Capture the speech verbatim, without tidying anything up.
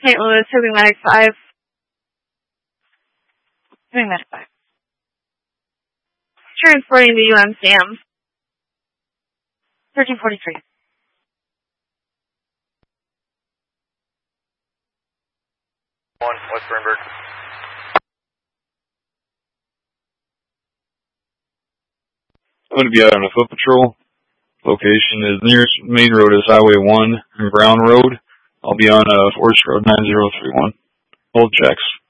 Saint Louis, Moving Medic five. Moving Medic five. Transporting to U M C M. thirteen forty-three. One, West Bernberg. I'm going to be out on a foot patrol. Location is nearest main road is Highway one and Brown Road. I'll be on uh, Forest Road nine zero three one. Hold checks.